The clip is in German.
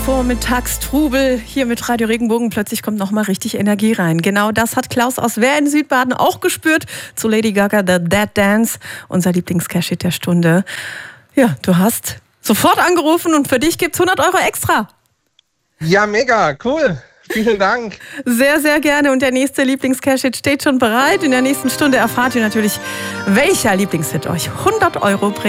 Vormittagstrubel hier mit Radio Regenbogen. Plötzlich kommt noch mal richtig Energie rein. Genau das hat Klaus aus Wehr in Südbaden auch gespürt zu Lady Gaga, The Dead Dance, unser Lieblingscash-Hit der Stunde. Ja, du hast sofort angerufen und für dich gibt's 100 € extra. Ja, mega, cool. Vielen Dank. Sehr, sehr gerne. Und der nächste Lieblingscash-Hit steht schon bereit. In der nächsten Stunde erfahrt ihr natürlich, welcher Lieblingshit euch 100 € bringt.